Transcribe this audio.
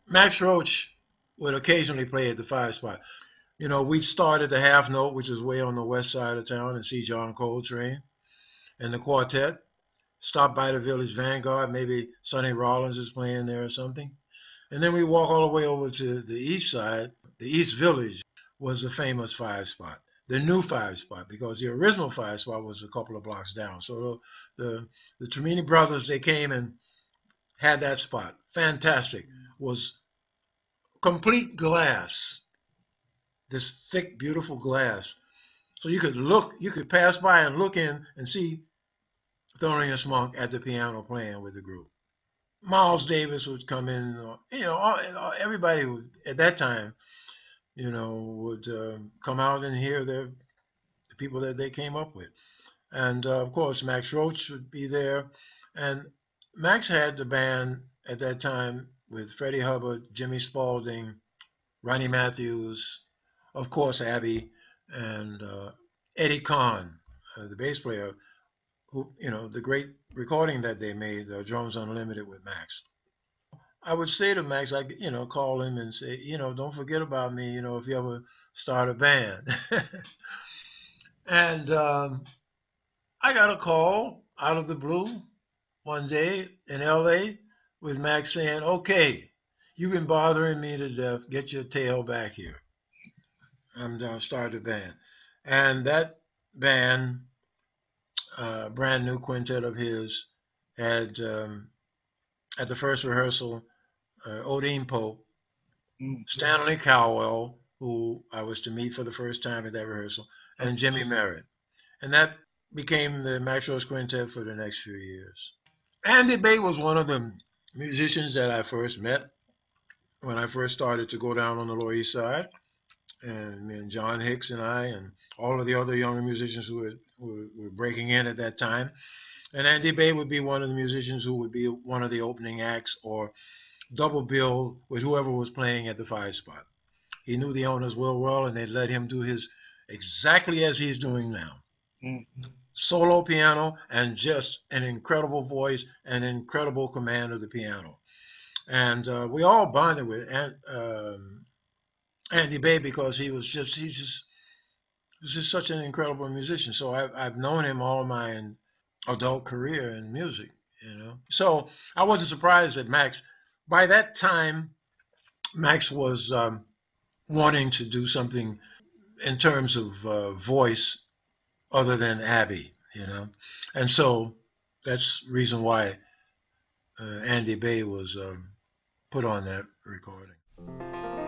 Max Roach would occasionally play at the five spot. You know, we'd start at the half note, which is way on the west side of town, and see John Coltrane and the quartet. Stop by the Village Vanguard, maybe Sonny Rollins is playing there or something. And then we walk all the way over to the east side. The East Village was the famous five spot, the new five spot, because the original five spot was a couple of blocks down. So the Tremini brothers, they came and had that spot. Fantastic. Was complete glass, this thick, beautiful glass. So you could look, you could pass by and look in and see Thelonious Monk at the piano playing with the group. Miles Davis would come in, everybody would, at that time, would come out and hear the people that they came up with. And of course, Max Roach would be there. And Max had the band at that time with Freddie Hubbard, Jimmy Spalding, Ronnie Matthews, of course, Abby, and Eddie Kahn, the bass player, who, the great recording that they made, Drums Unlimited with Max. I would say to Max, call him and say, don't forget about me, if you ever start a band. And I got a call out of the blue one day in LA with Max saying, okay, you've been bothering me to death. Get your tail back here. I'm going to start a band. And that band, brand new quintet of his, had at the first rehearsal, Odine Pope, Stanley Cowell, who I was to meet for the first time at that rehearsal, and Jimmy Merritt. And that became the Max Roach Quintet for the next few years. Andy Bay was one of the musicians that I first met when I first started to go down on the Lower East Side. And John Hicks and I and all of the other younger musicians who were breaking in at that time. And Andy Bay would be one of the musicians who would be one of the opening acts or double bill with whoever was playing at the five spot. He knew the owners well, and they let him do his exactly as he's doing now. Mm-hmm. Solo piano and just an incredible voice and incredible command of the piano. And we all bonded with Andy Bay because he's just such an incredible musician. So I've known him all my adult career in music. So I wasn't surprised that Max, by that time, Max was wanting to do something in terms of voice other than Abby. And so that's the reason why Andy Bay was put on that recording.